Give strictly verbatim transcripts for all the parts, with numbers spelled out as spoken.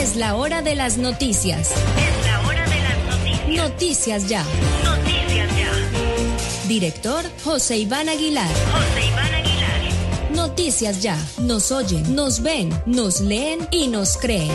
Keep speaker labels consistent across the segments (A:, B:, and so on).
A: Es la hora de las noticias.
B: Es la hora de las noticias.
A: Noticias ya.
B: Noticias ya.
A: Director José Iván Aguilar.
B: José Iván Aguilar.
A: Noticias ya. Nos oyen, nos ven, nos leen y nos creen.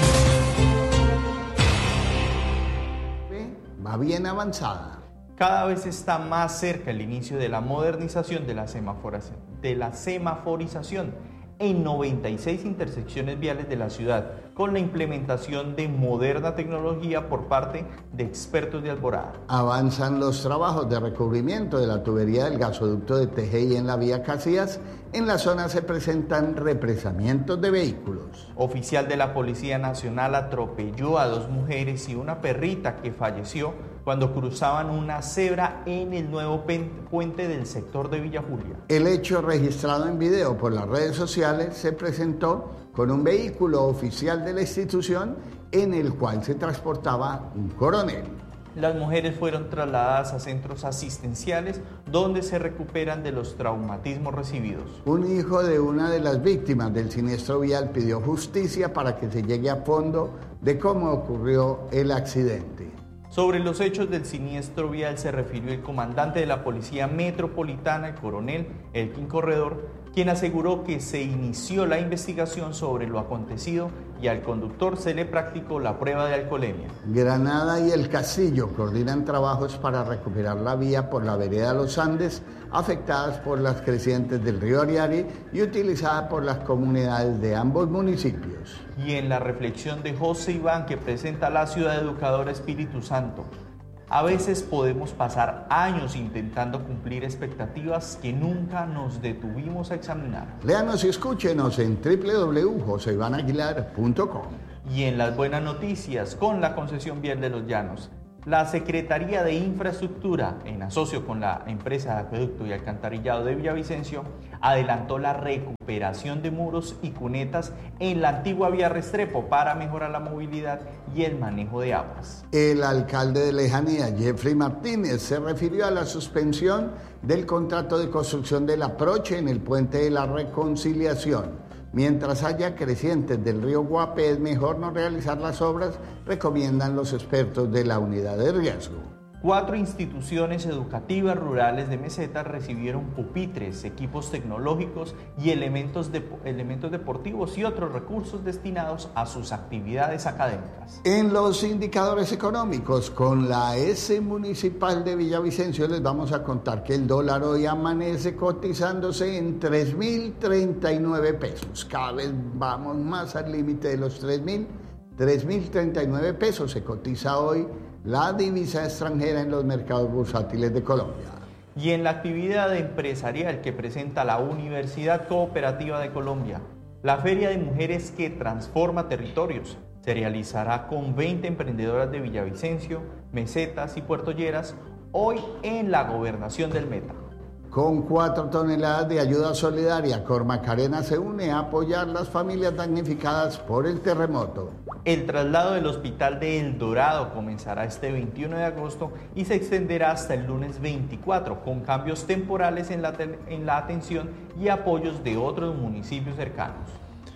C: Va bien avanzada.
D: Cada vez está más cerca el inicio de la modernización de la, semaforización, de la semaforización en noventa y seis intersecciones viales de la ciudad, con la implementación de moderna tecnología por parte de expertos de Alborada.
C: Avanzan los trabajos de recubrimiento de la tubería del gasoducto de Tejey en la vía Casillas. En la zona se presentan represamientos de vehículos.
D: Oficial de la Policía Nacional atropelló a dos mujeres y una perrita que falleció cuando cruzaban una cebra en el nuevo puente del sector de Villa Julia.
C: El hecho, registrado en video por las redes sociales, se presentó con un vehículo oficial de la institución en el cual se transportaba un coronel.
D: Las mujeres fueron trasladadas a centros asistenciales donde se recuperan de los traumatismos recibidos.
C: Un hijo de una de las víctimas del siniestro vial pidió justicia para que se llegue a fondo de cómo ocurrió el accidente.
D: Sobre los hechos del siniestro vial se refirió el comandante de la Policía Metropolitana, el coronel Elkin Corredor, quien aseguró que se inició la investigación sobre lo acontecido y al conductor se le practicó la prueba de alcoholemia.
C: Granada y El Castillo coordinan trabajos para recuperar la vía por la vereda Los Andes, afectadas por las crecientes del río Ariari y utilizada por las comunidades de ambos municipios.
D: Y en la reflexión de José Iván, que presenta la ciudad educadora Espíritu Santo, a veces podemos pasar años intentando cumplir expectativas que nunca nos detuvimos a examinar.
C: Léanos y escúchenos en doble u doble u doble u punto jose iván aguilar punto com.
D: Y en las buenas noticias, con la concesión vial de Los Llanos, la Secretaría de Infraestructura, en asocio con la empresa de acueducto y alcantarillado de Villavicencio, adelantó la recuperación de muros y cunetas en la antigua vía Restrepo para mejorar la movilidad y el manejo de aguas.
C: El alcalde de Lejanía, Jeffrey Martínez, se refirió a la suspensión del contrato de construcción del aproche en el Puente de la Reconciliación. Mientras haya crecientes del río Guape, es mejor no realizar las obras, recomiendan los expertos de la unidad de riesgo.
D: Cuatro instituciones educativas rurales de Meseta recibieron pupitres, equipos tecnológicos y elementos, de, elementos deportivos y otros recursos destinados a sus actividades académicas.
C: En los indicadores económicos, con la S Municipal de Villavicencio, les vamos a contar que el dólar hoy amanece cotizándose en tres mil treinta y nueve pesos. Cada vez vamos más al límite de los tres mil. tres mil treinta y nueve pesos se cotiza hoy la divisa extranjera en los mercados bursátiles de Colombia.
D: Y en la actividad empresarial que presenta la Universidad Cooperativa de Colombia, la Feria de Mujeres que Transforma Territorios se realizará con veinte emprendedoras de Villavicencio, Mesetas y Puerto Lleras, hoy en la Gobernación del Meta.
C: Con cuatro toneladas de ayuda solidaria, Cormacarena se une a apoyar las familias damnificadas por el terremoto.
D: El traslado del hospital de El Dorado comenzará este veintiuno de agosto y se extenderá hasta el lunes veinticuatro, con cambios temporales en la, en la atención y apoyos de otros municipios cercanos.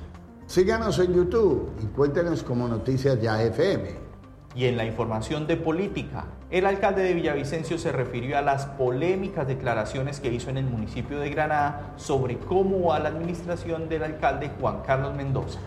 C: Síganos en YouTube y cuéntenos como Noticias Ya F M.
D: Y en la información de política, el alcalde de Villavicencio se refirió a las polémicas declaraciones que hizo en el municipio de Granada sobre cómo va la administración del alcalde Juan Carlos Mendoza.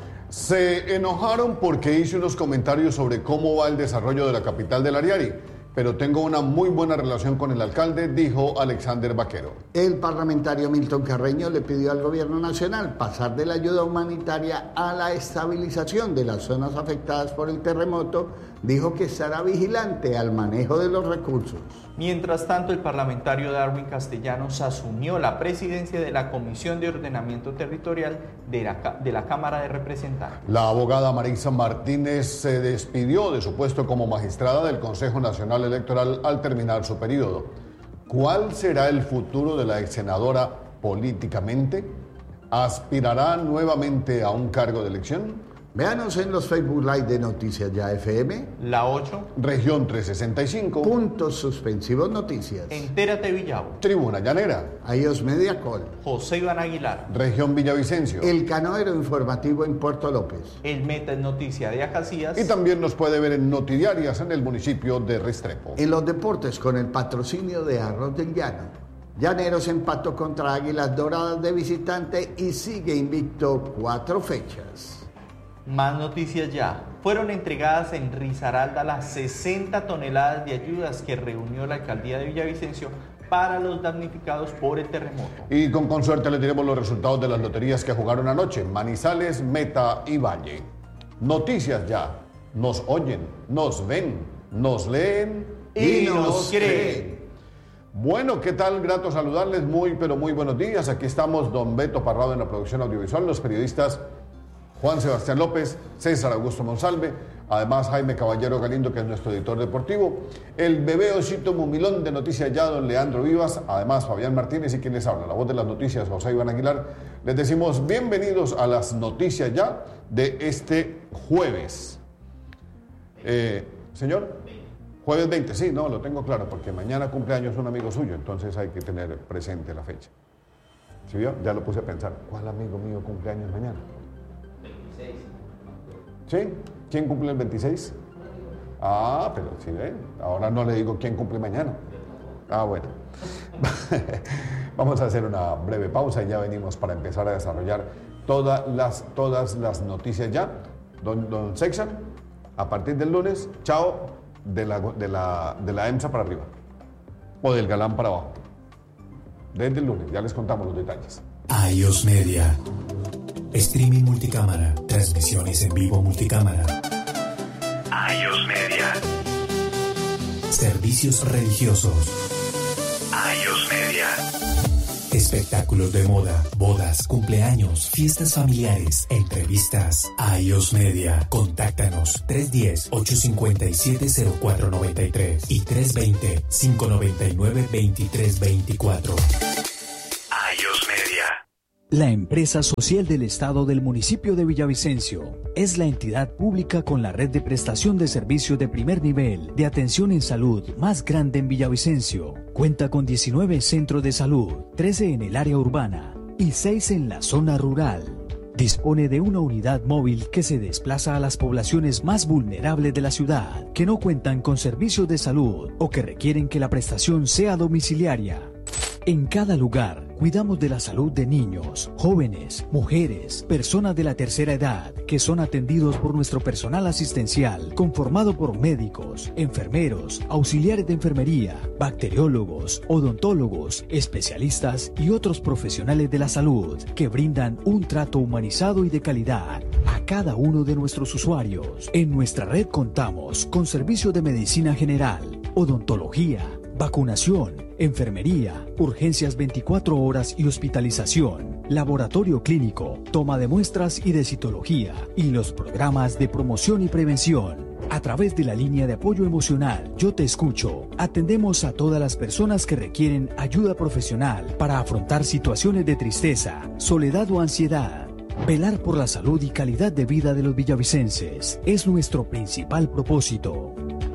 E: Se enojaron porque hice unos comentarios sobre cómo va el desarrollo de la capital del Ariari, pero tengo una muy buena relación con el alcalde, dijo Alexander Vaquero.
C: El parlamentario Milton Carreño le pidió al gobierno nacional pasar de la ayuda humanitaria a la estabilización de las zonas afectadas por el terremoto. Dijo que estará vigilante al manejo de los recursos.
D: Mientras tanto, el parlamentario Darwin Castellanos asumió la presidencia de la Comisión de Ordenamiento Territorial de la, de la Cámara de Representantes.
E: La abogada Marisa Martínez se despidió de su puesto como magistrada del Consejo Nacional Electoral al terminar su periodo. ¿Cuál será el futuro de la ex senadora políticamente? ¿Aspirará nuevamente a un cargo de elección?
C: Véanos en los Facebook Live de Noticias Ya F M.
D: La ocho.
E: Región trescientos sesenta y cinco.
C: Puntos suspensivos noticias.
D: Entérate Villavo.
E: Tribuna Llanera.
C: iOS Media Call.
D: José Iván Aguilar.
E: Región Villavicencio.
C: El Canoero Informativo en Puerto López.
D: El Meta es Noticia de Acacías.
E: Y también nos puede ver en Notidiarias en el municipio de Restrepo.
C: En los deportes con el patrocinio de Arroz del Llano. Llaneros empató contra Águilas Doradas de visitante y sigue invicto cuatro fechas.
D: Más noticias ya. Fueron entregadas en Risaralda las sesenta toneladas de ayudas que reunió la alcaldía de Villavicencio para los damnificados por el terremoto.
E: Y con, con suerte les diremos los resultados de las loterías que jugaron anoche. Manizales, Meta y Valle. Noticias Ya. Nos oyen, nos ven, nos leen
D: y, y nos creen.
E: Bueno, ¿qué tal? Grato saludarles. Muy, pero muy buenos días. Aquí estamos don Beto Parrado en la producción audiovisual, los periodistas Juan Sebastián López, César Augusto Monsalve, además Jaime Caballero Galindo, que es nuestro editor deportivo, el bebé osito Mumilón de Noticias Ya, don Leandro Vivas, además Fabián Martínez y quien les habla, la voz de las noticias, José Iván Aguilar. Les decimos bienvenidos a las Noticias Ya de este jueves. Eh, señor, jueves veinte, sí, no, lo tengo claro, porque mañana cumpleaños un amigo suyo, entonces hay que tener presente la fecha. ¿Sí vio? Ya lo puse a pensar, ¿cuál amigo mío cumpleaños mañana? ¿Sí? ¿Quién cumple el veintiséis? Ah, pero sí, ¿eh? Ahora no le digo quién cumple mañana. Ah, bueno. Vamos a hacer una breve pausa y ya venimos para empezar a desarrollar todas las, todas las noticias ya. Don, don Sexan, a partir del lunes, chao, de la, de, la, de la EMSA para arriba. O del Galán para abajo. Desde el lunes, ya les contamos los detalles.
F: iOS Media. Streaming multicámara. Transmisiones en vivo multicámara.
B: iOS Media.
F: Servicios religiosos.
B: iOS Media.
F: Espectáculos de moda, bodas, cumpleaños, fiestas familiares, entrevistas. iOS Media. Contáctanos tres uno cero, ocho cinco siete, cero cuatro nueve tres y tres dos cero, cinco nueve nueve, dos tres dos cuatro.
B: iOS Media.
G: La empresa social del Estado del municipio de Villavicencio es la entidad pública con la red de prestación de servicios de primer nivel de atención en salud más grande en Villavicencio. Cuenta con diecinueve centros de salud, trece en el área urbana y seis en la zona rural. Dispone de una unidad móvil que se desplaza a las poblaciones más vulnerables de la ciudad, que no cuentan con servicios de salud o que requieren que la prestación sea domiciliaria. En cada lugar, cuidamos de la salud de niños, jóvenes, mujeres, personas de la tercera edad, que son atendidos por nuestro personal asistencial, conformado por médicos, enfermeros, auxiliares de enfermería, bacteriólogos, odontólogos, especialistas y otros profesionales de la salud, que brindan un trato humanizado y de calidad a cada uno de nuestros usuarios. En nuestra red contamos con servicios de medicina general, odontología, vacunación, enfermería, urgencias veinticuatro horas y hospitalización, laboratorio clínico, toma de muestras y de citología, y los programas de promoción y prevención. A través de la línea de apoyo emocional Yo Te Escucho, atendemos a todas las personas que requieren ayuda profesional para afrontar situaciones de tristeza, soledad o ansiedad. Velar por la salud y calidad de vida de los villavicenses es nuestro principal propósito.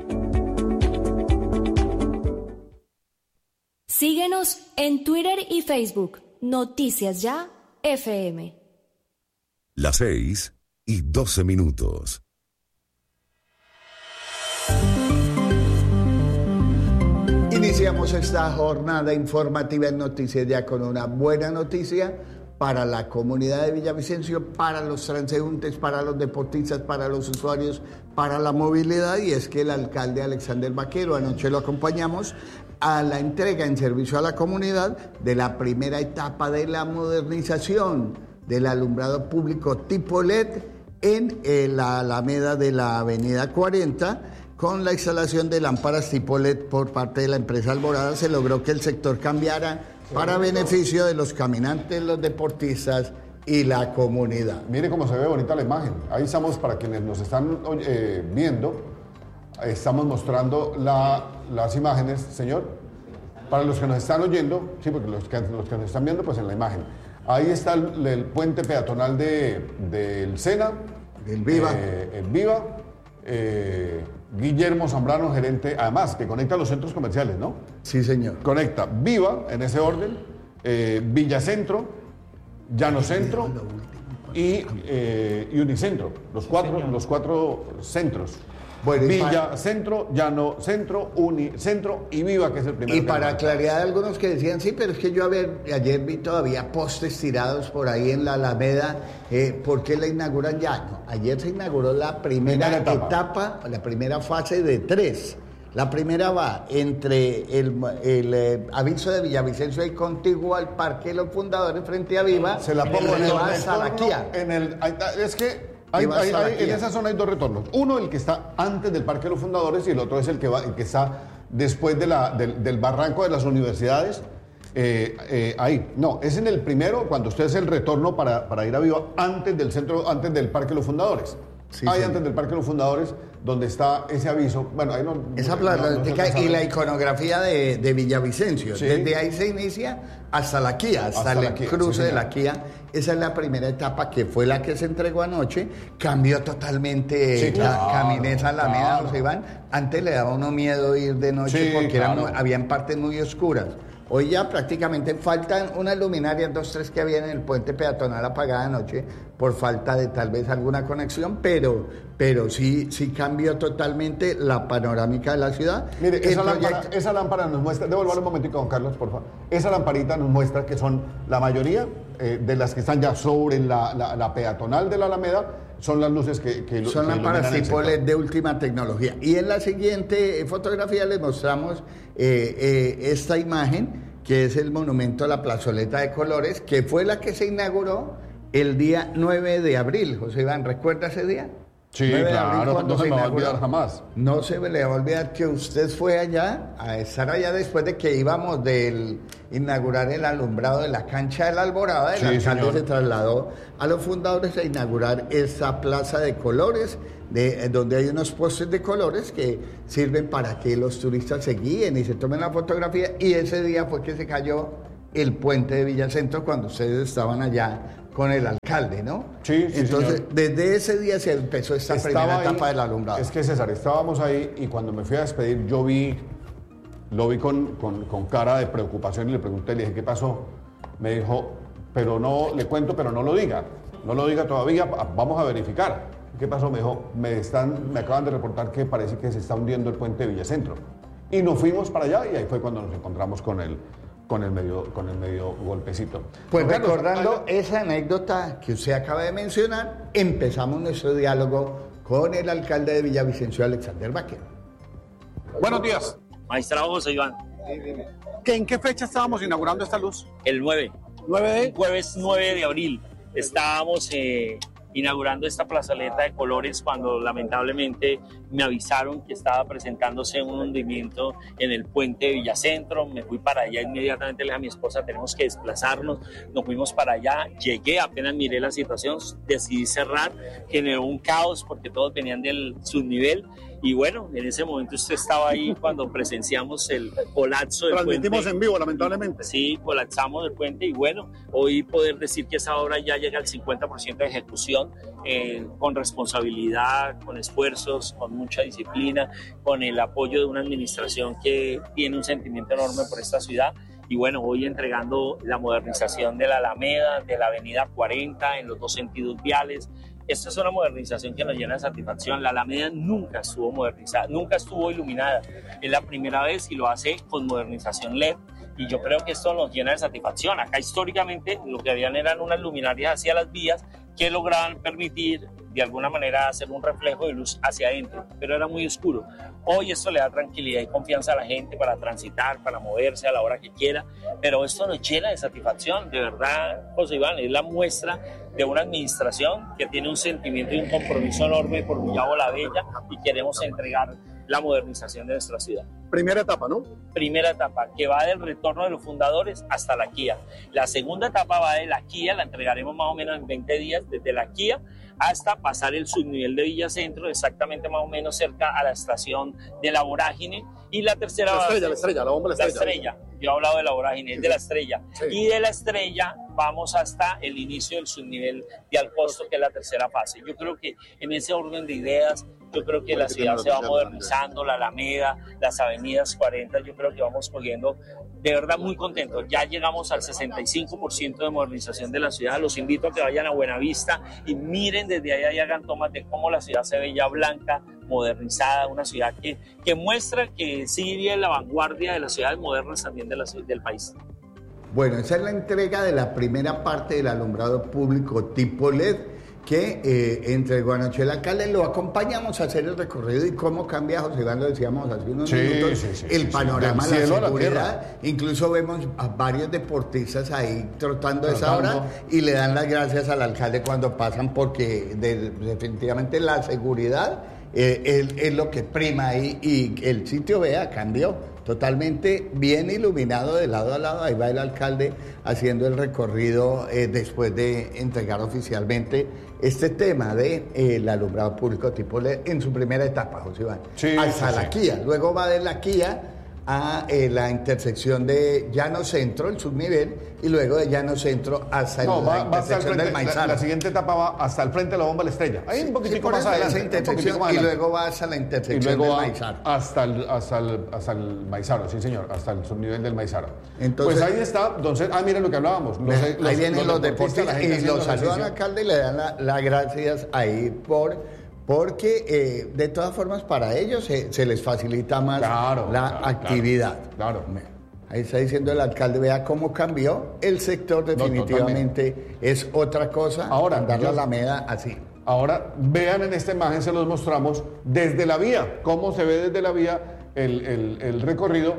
A: Síguenos en Twitter y Facebook. Noticias Ya F M.
H: Las seis y doce minutos.
C: Iniciamos esta jornada informativa en Noticias Ya con una buena noticia para la comunidad de Villavicencio, para los transeúntes, para los deportistas, para los usuarios, para la movilidad, y es que el alcalde Alexander Vaquero, anoche lo acompañamos a la entrega en servicio a la comunidad de la primera etapa de la modernización del alumbrado público tipo L E D en eh, la Alameda de la Avenida cuarenta. Con la instalación de lámparas tipo L E D por parte de la empresa Alborada se logró que el sector cambiara para beneficio de los caminantes, los deportistas y la comunidad.
E: Mire cómo se ve bonita la imagen. Ahí estamos, para quienes nos están eh, viendo, estamos mostrando la, las imágenes, señor. Para los que nos están oyendo, sí, porque los que, los que nos están viendo, pues en la imagen. Ahí está el, el puente peatonal de, del Sena,
C: El Viva.
E: Eh, el Viva. Eh, Guillermo Zambrano, gerente, además, que conecta los centros comerciales, ¿no?
C: Sí, señor.
E: Conecta Viva, en ese orden, eh, Villacentro, Llano Centro y, eh, y Unicentro. Los cuatro, los cuatro centros. Bueno, Villa, para... Centro, Llano Centro, Unicentro y Viva, que es el primero.
C: Y para claridad de algunos que decían, sí, pero es que yo a ver, ayer vi todavía postes tirados por ahí en la Alameda, eh, ¿por qué la inauguran ya? No, ayer se inauguró la primera, primera etapa. etapa, la primera fase de tres. La primera va entre el, el eh, aviso de Villavicencio y contiguo al Parque de los Fundadores frente a Viva.
E: Se la pongo en el,
C: el,
E: en el Es que... Hay, hay, hay, en esa zona hay dos retornos. Uno, el que está antes del Parque de los Fundadores, y el otro es el que, va, el que está después de la, del, del barranco de las universidades. Eh, eh, ahí. No, es en el primero, cuando usted hace el retorno para, para ir a Viva, antes del centro, antes del Parque de los Fundadores. Sí, ahí sí. Antes del Parque de los Fundadores, donde está ese aviso. Bueno, ahí no.
C: Esa plaza no, no y la iconografía de, de Villavicencio. Sí. Desde ahí se inicia hasta la Kia, hasta, hasta el Kia, cruce sí, de la Kia. Esa es la primera etapa, que fue la que se entregó anoche. Cambió totalmente sí, claro, la camineza Alameda, claro. José Iván. Antes le daba uno miedo ir de noche sí, porque claro. eran, habían partes muy oscuras. Hoy ya prácticamente faltan unas luminarias, dos, tres que habían en el puente peatonal apagada anoche por falta de tal vez alguna conexión, pero, pero sí, sí cambió totalmente la panorámica de la ciudad.
E: Mire, esa, proyecto... lámpara, esa lámpara nos muestra, devolverle un momentico, don Carlos, por favor. Esa lamparita nos muestra que son la mayoría eh, de las que están ya sobre la, la, la peatonal de la Alameda, son las luces que, que
C: son que lámparas tipo L E D de última tecnología. Y en la siguiente fotografía les mostramos eh, eh, esta imagen, que es el monumento a la plazoleta de colores, que fue la que se inauguró el día nueve de abril. José Iván, ¿recuerda ese día?
E: Sí, claro, no se me va a olvidar jamás.
C: No se me le va a olvidar que usted fue allá, a estar allá después de que íbamos de inaugurar el alumbrado de la cancha de la Alborada. El sí, alcalde señor. se trasladó a los fundadores a inaugurar esa plaza de colores, de, donde hay unos postes de colores que sirven para que los turistas se guíen y se tomen la fotografía. Y ese día fue que se cayó el puente de Villacentro cuando ustedes estaban allá con el alcalde, ¿no?
E: Sí, sí,
C: Entonces,
E: señor.
C: desde ese día se empezó esta Estaba primera ahí, etapa del alumbrado.
E: Es que, César, estábamos ahí y cuando me fui a despedir, yo vi, lo vi con, con, con cara de preocupación y le pregunté, le dije, ¿qué pasó? Me dijo, pero no, le cuento, pero no lo diga. No lo diga todavía, vamos a verificar. ¿Qué pasó? Me dijo, me, están, me acaban de reportar que parece que se está hundiendo el puente de Villacentro. Y nos fuimos para allá y ahí fue cuando nos encontramos con él. Con el medio, con el medio golpecito.
C: Pues Carlos, recordando hay... esa anécdota que usted acaba de mencionar, empezamos nuestro diálogo con el alcalde de Villavicencio, Alexander Baquer.
I: Buenos días.
J: Magistrado José Iván.
I: ¿Que ¿En qué fecha estábamos inaugurando esta luz?
J: El nueve.
I: ¿nueve de?
J: Jueves nueve de abril. Estábamos eh, inaugurando esta plazoleta de colores cuando lamentablemente me avisaron que estaba presentándose un hundimiento en el puente de Villacentro. Me fui para allá inmediatamente, le dije a mi esposa, tenemos que desplazarnos. Nos fuimos para allá, llegué, apenas miré la situación, decidí cerrar, generó un caos porque todos venían del subnivel. Y bueno, en ese momento usted estaba ahí cuando presenciamos el colapso del puente.
I: Transmitimos en vivo, lamentablemente.
J: Sí, colapsamos el puente y bueno, hoy poder decir que esa obra ya llega al cincuenta por ciento de ejecución, eh, con responsabilidad, con esfuerzos, con mucha disciplina, con el apoyo de una administración que tiene un sentimiento enorme por esta ciudad. Y bueno, hoy entregando la modernización de la Alameda, de la avenida cuarenta, en los dos sentidos viales. Esta es una modernización que nos llena de satisfacción. La Alameda nunca estuvo modernizada, nunca estuvo iluminada. Es la primera vez y lo hace con modernización L E D. Y yo creo que esto nos llena de satisfacción. Acá históricamente lo que habían eran unas luminarias hacia las vías que lograban permitir de alguna manera hacer un reflejo de luz hacia adentro, pero era muy oscuro. Hoy esto le da tranquilidad y confianza a la gente para transitar, para moverse a la hora que quiera, pero esto nos llena de satisfacción, de verdad, José Iván, es la muestra de una administración que tiene un sentimiento y un compromiso enorme por Villavo la Bella y queremos entregar la modernización de nuestra ciudad.
I: Primera etapa, ¿no?
J: Primera etapa, que va del retorno de los fundadores hasta la Kia. La segunda etapa va de la Kia, la entregaremos más o menos en veinte días, desde la Kia hasta pasar el subnivel de Villacentro, exactamente más o menos cerca a la estación de la Vorágine. Y la tercera
I: la estrella,
J: base,
I: la estrella, la bomba la estrella.
J: La estrella, yo he hablado de la vorágine, es de la Estrella. Sí. Y de la Estrella vamos hasta el inicio del subnivel de Alcosto, que es la tercera fase. Yo creo que en ese orden de ideas, yo creo que la ciudad se va modernizando, la Alameda, las avenidas cuarenta, yo creo que vamos cogiendo, de verdad muy contentos. Ya llegamos al sesenta y cinco por ciento de modernización de la ciudad. Los invito a que vayan a Buenavista y miren desde allá y hagan tomas de cómo la ciudad se ve ya blanca, modernizada, una ciudad que, que muestra que sigue en la vanguardia de las ciudades modernas también de la, del país.
C: Bueno, esa es la entrega de la primera parte del alumbrado público tipo L E D que eh, entregó anoche el alcalde. Lo acompañamos a hacer el recorrido y cómo cambia, José Iván, lo decíamos hace unos sí, minutos, sí, sí, el sí, panorama, sí, la seguridad. La Incluso vemos a varios deportistas ahí trotando esa hora y le dan las gracias al alcalde cuando pasan porque de, definitivamente la seguridad eh, es, es lo que prima ahí y el sitio, vea, cambió. Totalmente bien iluminado de lado a lado. Ahí va el alcalde haciendo el recorrido eh, después de entregar oficialmente este tema del de, eh, alumbrado público tipo L E D en su primera etapa, José Iván. Sí, hasta sí, la sí. Kia. Luego va de la Kia a eh, la intersección de Llano Centro, el subnivel, y luego de Llano Centro hasta
E: no,
C: el,
E: va,
C: la intersección del Maizaro.
E: La, la siguiente etapa va hasta el frente de la bomba La Estrella. Ahí sí, un poquitico
C: sí,
E: más adelante.
C: Intersección, más y luego va hasta la intersección del Maizaro.
E: Hasta el, hasta, el, hasta el Maizaro, sí señor, hasta el subnivel del Maizaro.
C: Entonces,
E: pues ahí está, entonces, ah, miren lo que hablábamos. Los,
C: ahí
E: los,
C: vienen los, los deportistas y los saludan al alcalde y le dan las la gracias ahí por... Porque eh, de todas formas para ellos se, se les facilita más
E: claro,
C: la
E: claro,
C: actividad.
E: Claro.
C: Ahí está diciendo el alcalde, vea cómo cambió. El sector definitivamente no, es otra cosa.
E: Ahora,
C: andar la Alameda así.
E: Ahora, vean en esta imagen, se los mostramos desde la vía, cómo se ve desde la vía el, el, el recorrido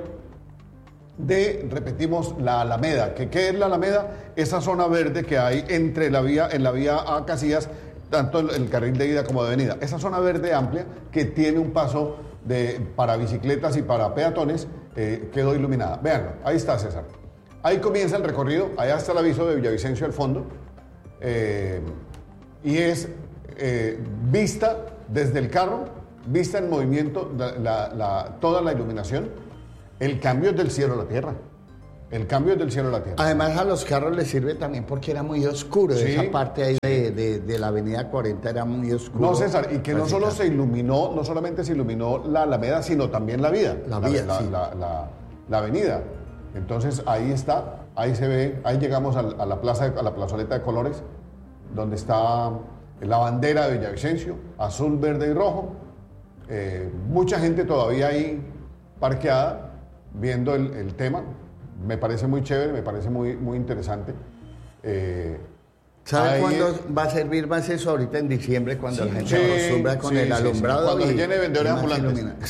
E: de, repetimos, la Alameda. ¿Qué, ¿Qué es la Alameda? Esa zona verde que hay entre la vía, en la vía a Casillas, tanto el, el carril de ida como de venida. Esa zona verde amplia que tiene un paso de, para bicicletas y para peatones eh, quedó iluminada. Veanlo, ahí está César. Ahí comienza el recorrido, allá está el aviso de Villavicencio al fondo eh, y es eh, vista desde el carro, vista en movimiento, la, la, la, toda la iluminación, el cambio es del cielo a la tierra. El cambio es del cielo a la tierra.
C: Además a los carros les sirve también porque era muy oscuro. Sí, esa parte ahí de, de, de la avenida cuarenta era muy oscuro.
E: No, César, y que no solo se iluminó, no solamente se iluminó la Alameda, sino también la vía.
C: La vía,
E: la,
C: sí.
E: la, la, la, la avenida. Entonces ahí está, ahí se ve, ahí llegamos a, a la plaza, a la plazoleta de colores, donde está la bandera de Villavicencio, azul, verde y rojo. Eh, mucha gente todavía ahí parqueada, viendo el, el tema. Me parece muy chévere, me parece muy, muy interesante. Eh,
C: ¿Sabe cuándo va a servir más eso? Ahorita en diciembre, cuando sí, la gente se acostumbra con
E: sí,
C: el alumbrado.
E: Sí, sí. Cuando y, se llene de vendedores ambulantes.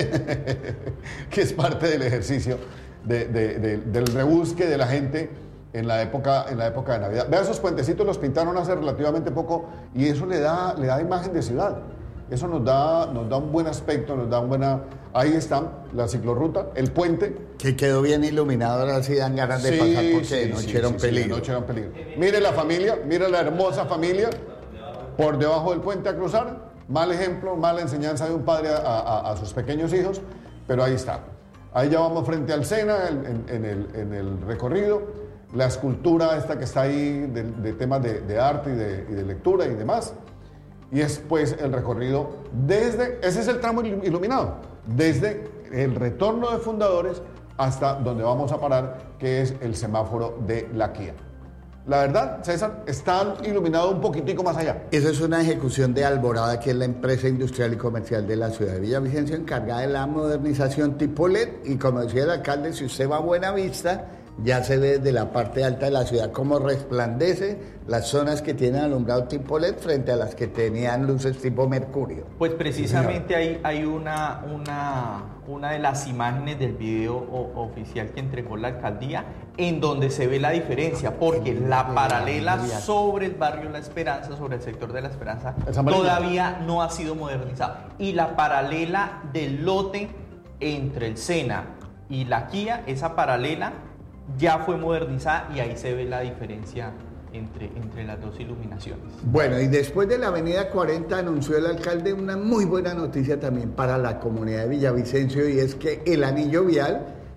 E: Que es parte del ejercicio de, de, de, del rebusque de la gente en la época, en la época de Navidad. Vean, esos puentecitos los pintaron hace relativamente poco y eso le da, le da imagen de ciudad. Eso nos da, nos da un buen aspecto, nos da una buena... Ahí está la ciclorruta, el puente.
C: Que quedó bien iluminado, ahora sí dan ganas de sí, pasar porque sí, de noche sí, era un sí, peligro.
E: Sí, de noche era un peligro. Mire la familia, mire la hermosa familia por debajo del puente a cruzar. Mal ejemplo, mala enseñanza de un padre a, a, a sus pequeños hijos, pero ahí está. Ahí ya vamos frente al Sena, en, en, el, en el recorrido. La escultura esta que está ahí de, de temas de, de arte y de, y de lectura y demás. Y es pues el recorrido desde, ese es el tramo iluminado, desde el retorno de Fundadores hasta donde vamos a parar, que es el semáforo de la Kia. La verdad, César, está iluminado un poquitico más allá.
C: Esa es una ejecución de Alborada, que es la empresa industrial y comercial de la ciudad de Villavicencio, encargada de la modernización tipo L E D. Y como decía el alcalde, si usted va a Buenavista, ya se ve desde la parte alta de la ciudad cómo resplandece las zonas que tienen alumbrado tipo L E D frente a las que tenían luces tipo mercurio.
D: Pues precisamente hay, hay una, una, una de las imágenes del video o, oficial que entregó la alcaldía en donde se ve la diferencia, porque la paralela sobre el barrio La Esperanza, sobre el sector de La Esperanza, todavía no ha sido modernizada. Y la paralela del lote entre el Sena y la Kia, esa paralela ya fue modernizada y ahí se ve la diferencia entre, entre las dos iluminaciones.
C: Bueno, y después de la avenida cuarenta anunció el alcalde una muy buena noticia también para la comunidad de Villavicencio, y es que el anillo vial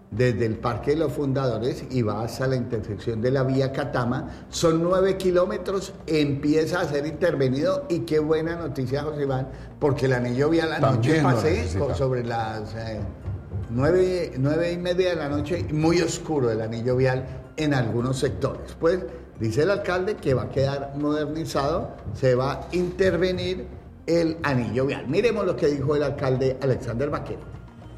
C: desde el Parque de los Fundadores y va hasta la intersección de la vía Catama. Son nueve kilómetros, empieza a ser intervenido y qué buena noticia, José Iván, porque el anillo vial anoche pasé sobre las eh, nueve, nueve y media de la noche, muy oscuro el anillo vial en algunos sectores. Pues dice el alcalde que va a quedar modernizado, se va a intervenir el anillo vial. Miremos lo que dijo el alcalde Alexander Vaquero.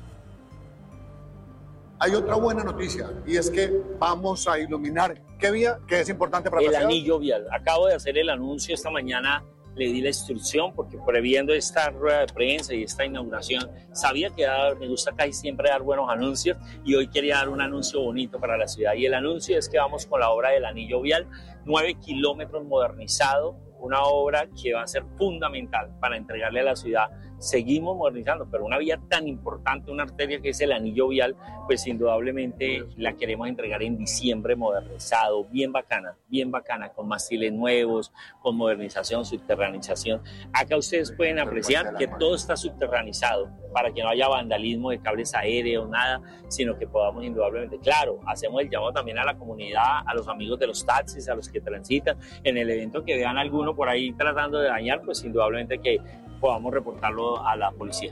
I: Hay otra buena noticia y es que vamos a iluminar ¿qué vía? Que es importante para
J: el
I: la ciudad.
J: anillo vial. Acabo de hacer el anuncio esta mañana, le di la instrucción porque previendo esta rueda de prensa y esta inauguración sabía que dar, me gusta casi siempre dar buenos anuncios y hoy quería dar un anuncio bonito para la ciudad y el anuncio es que vamos con la obra del anillo vial, nueve kilómetros modernizado, una obra que va a ser fundamental para entregarle a la ciudad. Seguimos modernizando, pero una vía tan importante, una arteria que es el anillo vial, pues indudablemente la queremos entregar en diciembre modernizado, bien bacana, bien bacana, con mástiles nuevos, con modernización, subterranización. Acá ustedes pueden apreciar que todo está subterranizado para que no haya vandalismo de cables aéreos, nada, sino que podamos indudablemente, claro, hacemos el llamado también a la comunidad, a los amigos de los taxis, a los que transitan, en el evento que vean alguno por ahí tratando de dañar, pues indudablemente que podamos reportarlo a la policía.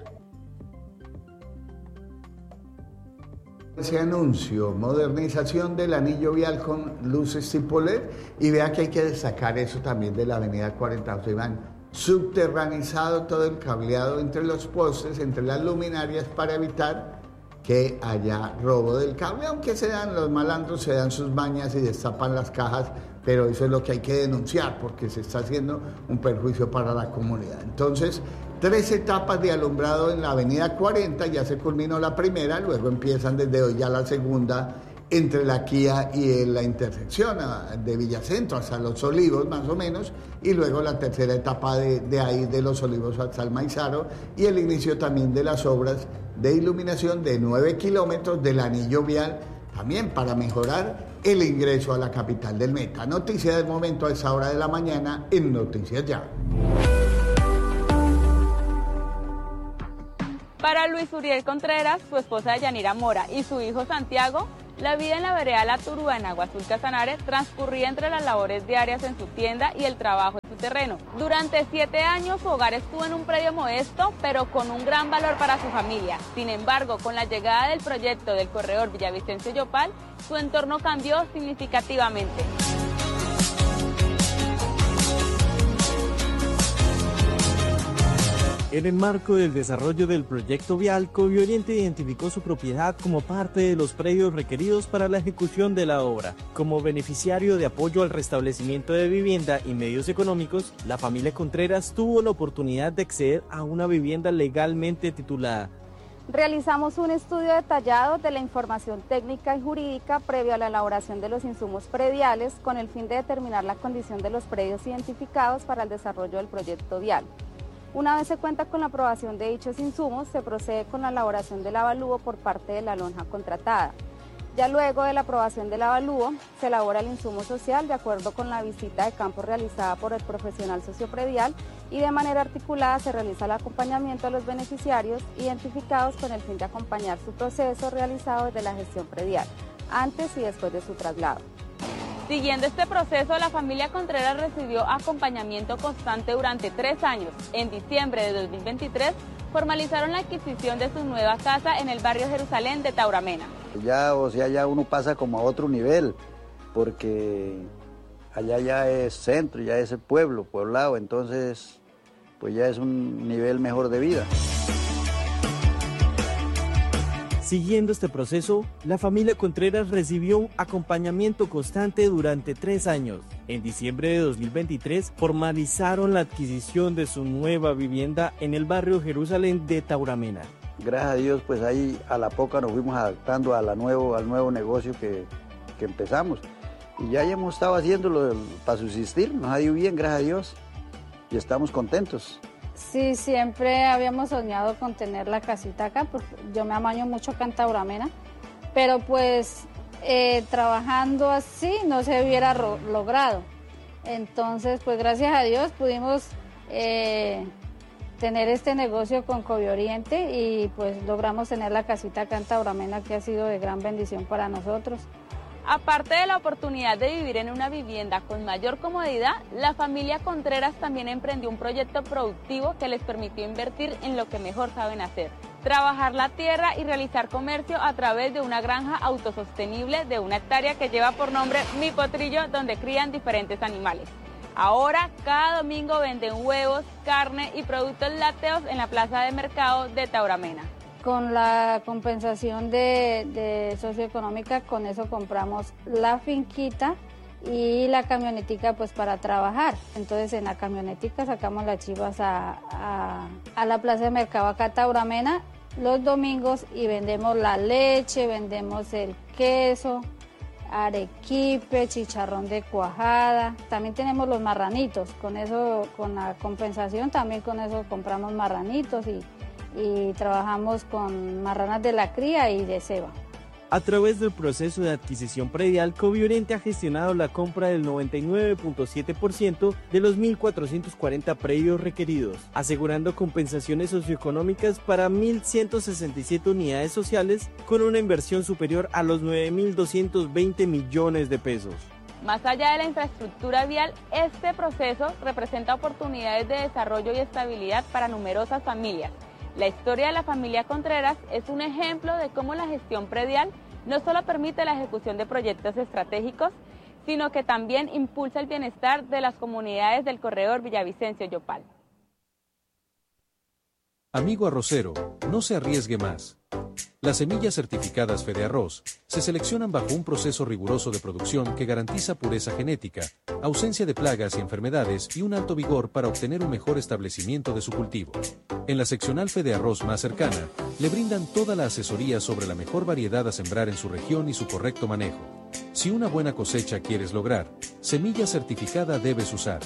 C: Ese anuncio, modernización del anillo vial con luces tipo L E D, y vea que hay que destacar eso también de la avenida cuarenta, José Iván, subterranizado todo el cableado entre los postes, entre las luminarias para evitar que haya robo del cable, aunque se dan, los malandros se dan sus mañas y destapan las cajas, pero eso es lo que hay que denunciar porque se está haciendo un perjuicio para la comunidad. Entonces, tres etapas de alumbrado en la avenida cuarenta, ya se culminó la primera, luego empiezan desde hoy ya la segunda entre la Kia y la intersección de Villacentro hasta Los Olivos más o menos, y luego la tercera etapa de, de ahí de Los Olivos hasta el Maizaro y el inicio también de las obras de iluminación de nueve kilómetros del anillo vial, también para mejorar el ingreso a la capital del Meta. Noticia del momento a esa hora de la mañana en Noticias Ya.
K: Para Luis Uriel Contreras, su esposa Yanira Mora y su hijo Santiago, la vida en la vereda La Turba en Agua Azul Casanare transcurría entre las labores diarias en su tienda y el trabajo en su terreno. Durante siete años su hogar estuvo en un predio modesto, pero con un gran valor para su familia. Sin embargo, con la llegada del proyecto del corredor Villavicencio-Yopal, su entorno cambió significativamente.
L: En el marco del desarrollo del proyecto vial, Covioriente identificó su propiedad como parte de los predios requeridos para la ejecución de la obra. Como beneficiario de apoyo al restablecimiento de vivienda y medios económicos, la familia Contreras tuvo la oportunidad de acceder a una vivienda legalmente titulada.
M: Realizamos un estudio detallado de la información técnica y jurídica previo a la elaboración de los insumos prediales con el fin de determinar la condición de los predios identificados para el desarrollo del proyecto vial. Una vez se cuenta con la aprobación de dichos insumos, se procede con la elaboración del avalúo por parte de la lonja contratada. Ya luego de la aprobación del avalúo, se elabora el insumo social de acuerdo con la visita de campo realizada por el profesional sociopredial y de manera articulada se realiza el acompañamiento a los beneficiarios identificados con el fin de acompañar su proceso realizado desde la gestión predial, antes y después de su traslado.
K: Siguiendo este proceso, la familia Contreras recibió acompañamiento constante durante tres años. En diciembre de dos mil veintitrés, formalizaron la adquisición de su nueva casa en el barrio Jerusalén de Tauramena.
N: Ya, o sea, ya uno pasa como a otro nivel, porque allá ya es centro, ya es el pueblo, poblado, entonces pues ya es un nivel mejor de vida.
L: Siguiendo este proceso, la familia Contreras recibió un acompañamiento constante durante tres años. En diciembre de dos mil veintitrés formalizaron la adquisición de su nueva vivienda en el barrio Jerusalén de Tauramena.
N: Gracias a Dios, pues ahí a la poca nos fuimos adaptando a la nuevo, al nuevo negocio que, que empezamos. Y ya hemos estado haciéndolo para subsistir, nos ha ido bien, gracias a Dios, y estamos contentos.
O: Sí, siempre habíamos soñado con tener la casita acá, porque yo me amaño mucho acá en Tauramena, pero pues eh, trabajando así no se hubiera logrado. Entonces, pues gracias a Dios pudimos eh, tener este negocio con Covioriente y pues logramos tener la casita acá en Tauramena, que ha sido de gran bendición para nosotros.
K: Aparte de la oportunidad de vivir en una vivienda con mayor comodidad, la familia Contreras también emprendió un proyecto productivo que les permitió invertir en lo que mejor saben hacer: trabajar la tierra y realizar comercio a través de una granja autosostenible de una hectárea que lleva por nombre Mi Potrillo, donde crían diferentes animales. Ahora, cada domingo venden huevos, carne y productos lácteos en la plaza de mercado de Tauramena.
O: Con la compensación de, de socioeconómica, con eso compramos la finquita y la camionetica pues para trabajar. Entonces en la camionetica sacamos las chivas a, a, a la plaza de mercado acá Tauramena los domingos y vendemos la leche, vendemos el queso, arequipe, chicharrón de cuajada. También tenemos los marranitos, con eso, con la compensación también con eso compramos marranitos y y trabajamos con marranas de la cría y de ceba.
L: A través del proceso de adquisición predial, Covioriente ha gestionado la compra del noventa y nueve punto siete por ciento de los mil cuatrocientos cuarenta predios requeridos, asegurando compensaciones socioeconómicas para mil ciento sesenta y siete unidades sociales con una inversión superior a los nueve mil doscientos veinte millones de pesos.
K: Más allá de la infraestructura vial, este proceso representa oportunidades de desarrollo y estabilidad para numerosas familias. La historia de la familia Contreras es un ejemplo de cómo la gestión predial no solo permite la ejecución de proyectos estratégicos, sino que también impulsa el bienestar de las comunidades del corredor Villavicencio-Yopal.
P: Amigo arrocero, no se arriesgue más. Las semillas certificadas Fedearroz se seleccionan bajo un proceso riguroso de producción que garantiza pureza genética, ausencia de plagas y enfermedades y un alto vigor para obtener un mejor establecimiento de su cultivo. En la seccional Fedearroz más cercana, le brindan toda la asesoría sobre la mejor variedad a sembrar en su región y su correcto manejo. Si una buena cosecha quieres lograr, semilla certificada debes usar.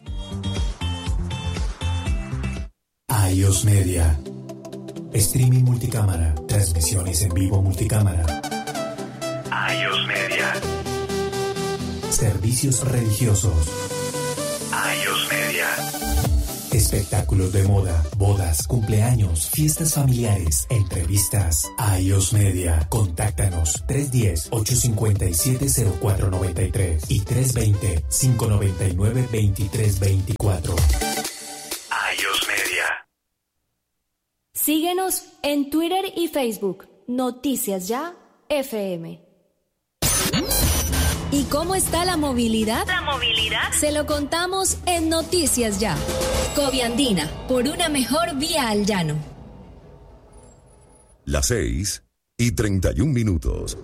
F: iOS Media. Streaming multicámara, transmisiones en vivo multicámara.
B: iOS Media.
F: Servicios religiosos.
B: iOS Media.
F: Espectáculos de moda, bodas, cumpleaños, fiestas familiares, entrevistas. iOS Media. Contáctanos tres uno cero, ocho cinco siete, cero cuatro nueve tres y tres dos cero, cinco nueve nueve, dos tres dos cuatro.
B: iOS Media.
A: Síguenos en Twitter y Facebook. Noticias Ya F M. ¿Y cómo está la movilidad?
Q: ¿La movilidad?
A: Se lo contamos en Noticias Ya. Coviandina, por una mejor vía al llano.
H: Las seis y treinta y un minutos.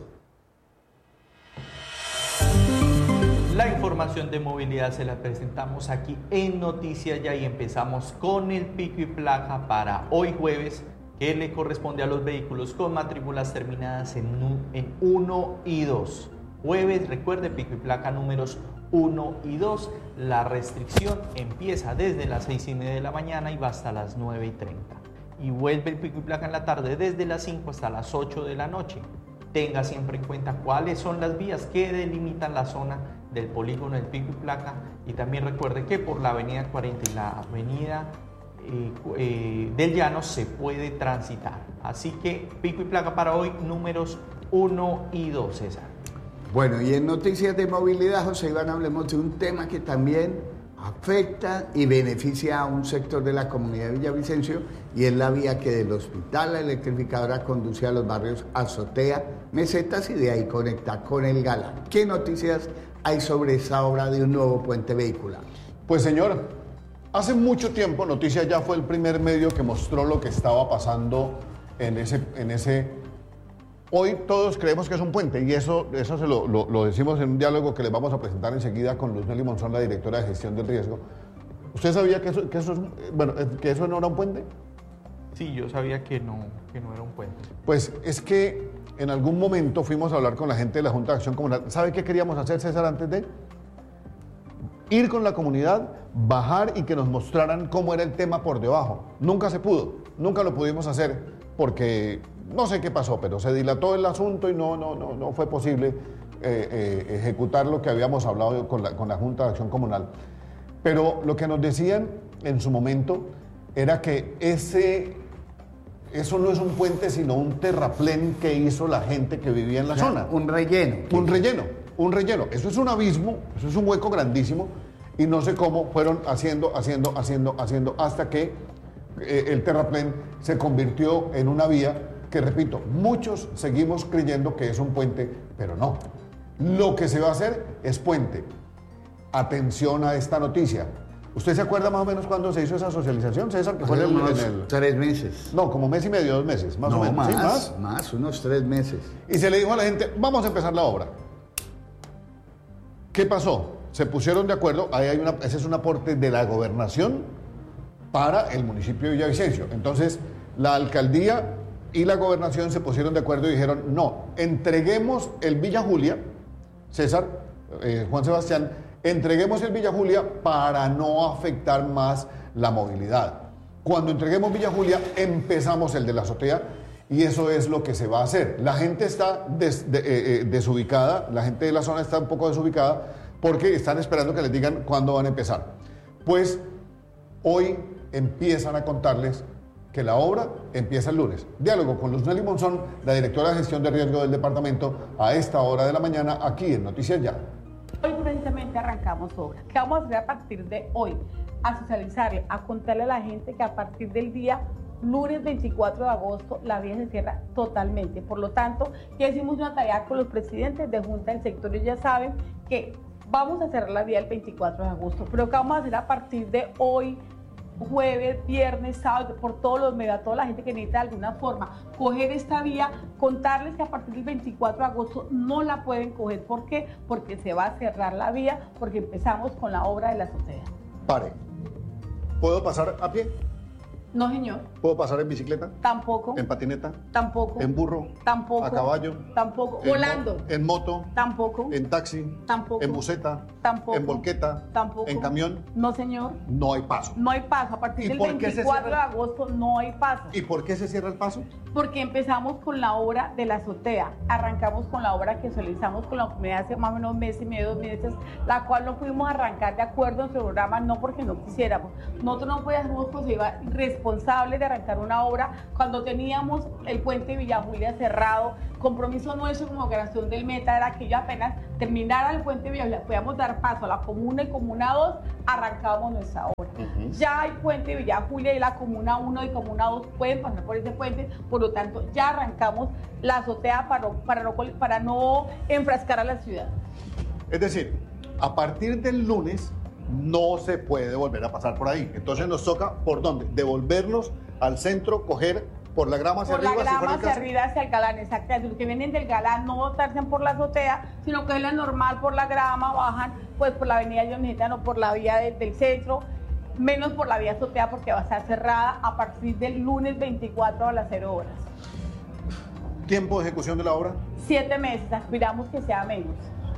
D: La información de movilidad se la presentamos aquí en Noticias Ya y empezamos con el pico y placa para hoy jueves, que le corresponde a los vehículos con matrículas terminadas en uno y dos. Jueves, recuerde, pico y placa números uno y dos. La restricción empieza desde las seis y media de la mañana y va hasta las nueve y treinta. Y vuelve el pico y placa en la tarde desde las cinco hasta las ocho de la noche. Tenga siempre en cuenta cuáles son las vías que delimitan la zona del polígono del pico y placa. Y también recuerde que por la avenida cuarenta y la avenida eh, eh, del Llano se puede transitar. Así que pico y placa para hoy números uno y dos, César.
C: Bueno, y en Noticias de Movilidad, José Iván, hablemos de un tema que también afecta y beneficia a un sector de la comunidad de Villavicencio, y es la vía que del hospital la electrificadora conduce a los barrios Azotea, Mesetas y de ahí conecta con el Galán. ¿Qué noticias hay sobre esa obra de un nuevo puente vehicular?
E: Pues señor, hace mucho tiempo Noticias Ya fue el primer medio que mostró lo que estaba pasando en ese... En ese Hoy todos creemos que es un puente y eso, eso se lo, lo, lo decimos en un diálogo que les vamos a presentar enseguida con Luz Nelly Monzón, la directora de gestión del riesgo. ¿Usted sabía que eso, que eso, es, bueno, que eso no era un puente?
D: Sí, yo sabía que no, que no era un puente.
E: Pues es que en algún momento fuimos a hablar con la gente de la Junta de Acción Comunal. ¿Sabe qué queríamos hacer, César, antes de ir con la comunidad, bajar y que nos mostraran cómo era el tema por debajo? Nunca se pudo, nunca lo pudimos hacer porque... No sé qué pasó, pero se dilató el asunto y no, no, no, no fue posible eh, eh, ejecutar lo que habíamos hablado con la, con la Junta de Acción Comunal. Pero lo que nos decían en su momento era que ese, eso no es un puente, sino un terraplén que hizo la gente que vivía en la
C: O sea,
E: zona.
C: un relleno.
E: Un relleno, un relleno. Eso es un abismo, eso es un hueco grandísimo, y no sé cómo fueron haciendo, haciendo, haciendo, haciendo, hasta que eh, el terraplén se convirtió en una vía que, repito, muchos seguimos creyendo que es un puente, pero no. Lo que se va a hacer es puente. Atención a esta noticia. ¿Usted se acuerda más o menos cuándo se hizo esa socialización, César? Que fue en el,
C: unos
E: en el-
C: tres meses.
E: No, como mes y medio, dos meses, más
C: no,
E: o menos.
C: Más,
E: ¿Sí? ¿Más?
C: más, unos tres meses.
E: Y se le dijo a la gente, vamos a empezar la obra. ¿Qué pasó? Se pusieron de acuerdo, ahí hay una, ese es un aporte de la gobernación para el municipio de Villavicencio. Entonces, la alcaldía y la gobernación se pusieron de acuerdo y dijeron, no, entreguemos el Villa Julia, César, eh, Juan Sebastián, entreguemos el Villa Julia para no afectar más la movilidad. Cuando entreguemos Villa Julia, empezamos el de la azotea, y eso es lo que se va a hacer. La gente está des- de- eh, eh, desubicada, la gente de la zona está un poco desubicada porque están esperando que les digan cuándo van a empezar. Pues hoy empiezan a contarles que la obra empieza el lunes. Diálogo con Luz Nelly Monzón, la directora de gestión de riesgo del departamento, a esta hora de la mañana aquí en Noticias Ya.
Q: Hoy precisamente arrancamos obra. ¿Qué vamos a hacer a partir de hoy? A socializarle, a contarle a la gente que a partir del día lunes veinticuatro de agosto la vía se cierra totalmente. Por lo tanto, ya hicimos una tarea con los presidentes de junta del sector y ya saben que vamos a cerrar la vía el veinticuatro de agosto. Pero ¿qué vamos a hacer a partir de hoy? Jueves, viernes, sábado, por todos los medios, a toda la gente que necesita de alguna forma coger esta vía, contarles que a partir del veinticuatro de agosto no la pueden coger. ¿Por qué? Porque se va a cerrar la vía, porque empezamos con la obra de la azotea.
I: Pare. ¿Puedo pasar a pie?
Q: No, señor.
I: ¿Puedo pasar en bicicleta?
Q: Tampoco.
I: ¿En patineta?
Q: Tampoco.
I: ¿En burro?
Q: Tampoco.
I: ¿A caballo?
Q: Tampoco.
I: ¿En
Q: Volando.
I: mo- ¿En moto?
Q: Tampoco.
I: ¿En taxi?
Q: Tampoco.
I: ¿En buseta?
Q: Tampoco.
I: ¿En volqueta?
Q: Tampoco.
I: ¿En camión?
Q: No, señor.
I: No hay paso.
Q: No hay paso. A partir
I: ¿Y
Q: del
I: por qué se
Q: veinticuatro de
I: cierra?
Q: agosto no hay paso.
I: ¿Y por qué se cierra el paso?
Q: Porque empezamos con la obra de la azotea, arrancamos con la obra que socializamos con la comunidad hace más o menos un mes y medio, dos meses, la cual no pudimos arrancar de acuerdo a nuestro programa, no porque no quisiéramos. Nosotros no podíamos considerar responsables de arrancar una obra cuando teníamos el puente de Villa Julia cerrado. Compromiso nuestro como gobernación del Meta era que ya apenas terminara el puente de Villa Julia, podíamos dar paso a la comuna y comuna dos, arrancábamos nuestra obra.
I: Uh-huh.
Q: Ya hay puente de Villa Julia y la comuna uno y comuna dos pueden pasar por ese puente, por lo tanto ya arrancamos la azotea para, para, no, para no enfrascar a la ciudad.
I: Es decir, a partir del lunes no se puede volver a pasar por ahí. Entonces nos toca, ¿por dónde? Devolvernos al centro, coger por la grama hacia
Q: Por la
I: arriba. si
Q: grama
I: fuera el
Q: hacia
I: caso.
Q: arriba hacia el galán, exactamente. Los que vienen del galán no botarse por la azotea, sino que es la normal por la grama, bajan pues por la avenida Leoneta o por la vía de- del centro, menos por la vía azotea porque va a estar cerrada a partir del lunes veinticuatro a las cero horas.
I: ¿Tiempo de ejecución de la obra?
Q: Siete meses, aspiramos que sea menos.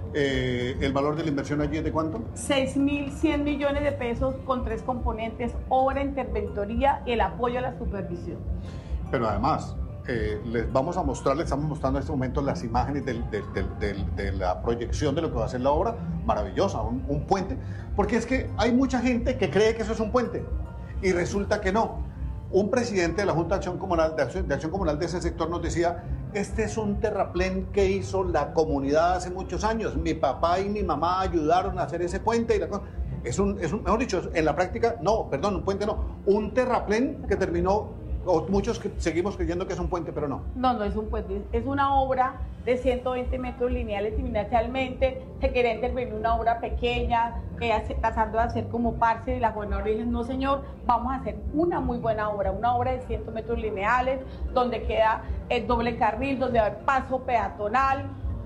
I: Eh, ¿El valor de la inversión allí es de cuánto?
Q: seis mil cien millones de pesos con tres componentes, obra, interventoría y el apoyo a la supervisión.
I: Pero además, eh, les vamos a mostrar, les estamos mostrando en este momento las imágenes del- del- del- del- de la proyección de lo que va a ser la obra. Maravillosa, un, un puente. Porque es que hay mucha gente que cree que eso es un puente y resulta que no. Un presidente de la Junta de Acción Comunal de Acción, de Acción Comunal de ese sector nos decía, este es un terraplén que hizo la comunidad hace muchos años. Mi papá y mi mamá ayudaron a hacer ese puente y la cosa. Es un, es un, mejor dicho, en la práctica, no, perdón, un puente no, un terraplén que terminó, o muchos que seguimos creyendo que es un puente, pero no.
Q: No, no es un puente, es una obra de ciento veinte metros lineales y inicialmente se quería intervenir una obra pequeña, que hace- tratando de hacer como parce, y la gobernadora dijo, no señor, vamos a hacer una muy buena obra, una obra de cien metros lineales, donde queda el doble carril, donde va a haber paso peatonal.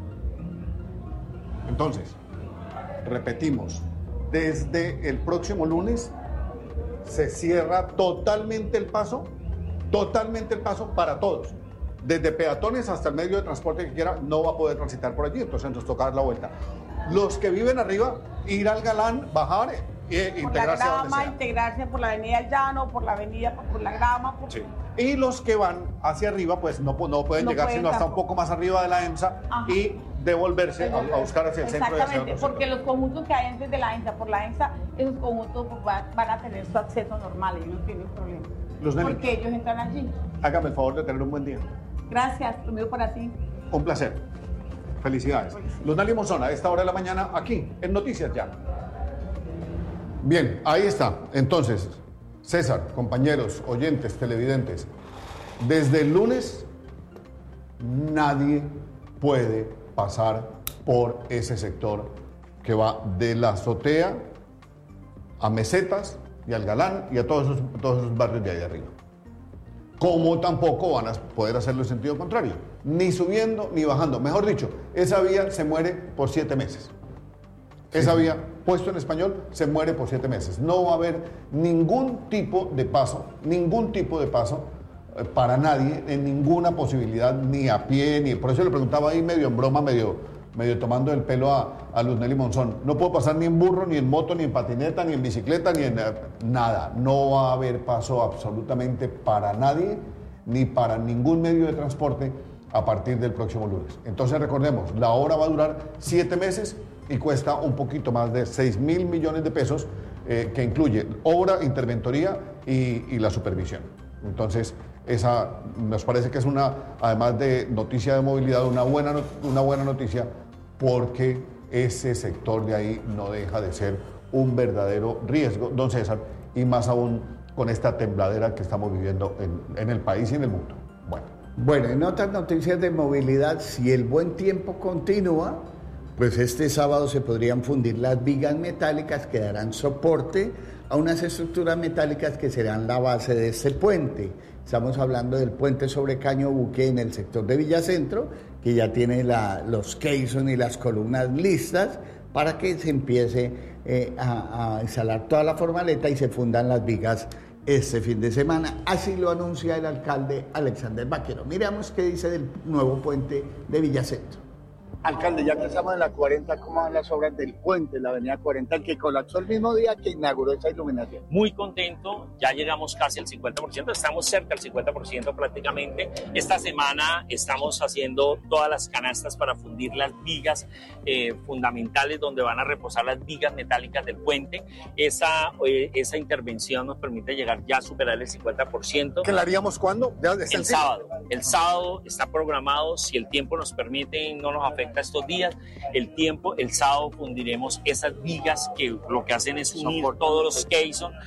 I: Entonces, repetimos, desde el próximo lunes se cierra totalmente el paso, totalmente el paso para todos. Desde peatones hasta el medio de transporte que quiera, no va a poder transitar por allí, entonces nos toca dar la vuelta. Los que viven arriba, ir al Galán, bajar e
Q: Por la
I: integrarse a donde
Q: grama,
I: sea.
Q: integrarse por la avenida El Llano, por la avenida, por la grama. Por...
I: Sí. Y los que van hacia arriba, pues no, no pueden
Q: No
I: llegar
Q: pueden
I: sino hasta un
Q: tampoco.
I: poco más arriba de la EMSA
Q: Ajá.
I: y devolverse a, a buscar hacia el centro y hacia
Q: Exactamente,
I: otro
Q: porque los conjuntos que hay antes de la ENSA, por la ENSA, esos conjuntos pues, van, van a tener su acceso normal, ellos no tienen problema.
I: Los Nelly,
Q: porque ellos entran allí.
I: hágame el favor de tener un buen día.
Q: Gracias, lo mío para ti.
I: Un placer. Felicidades. Los Nelly Monzón, a esta hora de la mañana, aquí, en Noticias Ya.
E: Bien, ahí está. Entonces, César, compañeros, oyentes, televidentes, desde el lunes nadie puede pasar por ese sector que va de la azotea a Mesetas y al Galán y a todos esos, todos esos barrios de ahí arriba. Como tampoco van a poder hacerlo en sentido contrario, ni subiendo ni bajando. Mejor dicho, esa vía se muere por siete meses. Esa vía, puesto en español, se muere por siete meses. No va a haber ningún tipo de paso, ningún tipo de paso eh, para nadie, en ninguna posibilidad, ni a pie, ni... Por eso le preguntaba ahí medio en broma, medio, medio tomando el pelo a, a Luz Nelly Monzón. No puedo pasar ni en burro, ni en moto, ni en patineta, ni en bicicleta, ni en... Eh, nada. No va a haber paso absolutamente para nadie, ni para ningún medio de transporte a partir del próximo lunes. Entonces recordemos, la obra va a durar siete meses y cuesta un poquito más de seis mil millones de pesos, eh, que incluye obra, interventoría y, y la supervisión. Entonces, esa nos parece que es una, además de noticia de movilidad, una buena, una buena noticia, porque ese sector de ahí no deja de ser un verdadero riesgo, don César, y más aún con esta tembladera que estamos viviendo en, en el país y en el mundo. Bueno.
C: Bueno, en otras noticias de movilidad, si el buen tiempo continúa, pues este sábado se podrían fundir las vigas metálicas que darán soporte a unas estructuras metálicas que serán la base de este puente. Estamos hablando del puente sobre Caño Buque en el sector de Villacentro, que ya tiene la, los caissons y las columnas listas para que se empiece eh, a, a instalar toda la formaleta y se fundan las vigas este fin de semana. Así lo anuncia el alcalde Alexander Vaquero. Miramos qué dice del nuevo puente de Villacentro.
R: Alcalde, ya que estamos en la cuarenta, ¿cómo van las obras del puente, la avenida cuarenta, que colapsó el mismo día que inauguró esa iluminación?
J: Muy contento, ya llegamos casi al cincuenta por ciento, estamos cerca del cincuenta por ciento prácticamente. Esta semana estamos haciendo todas las canastas para fundir las vigas eh, fundamentales donde van a reposar las vigas metálicas del puente. Esa, eh, esa intervención nos permite llegar ya a superar el cincuenta por ciento.
R: ¿Que la haríamos cuándo?
J: El sábado. El sábado está programado, si el tiempo nos permite y no nos afecta estos días, el tiempo, el sábado fundiremos esas vigas que lo que hacen es unir todos los caissons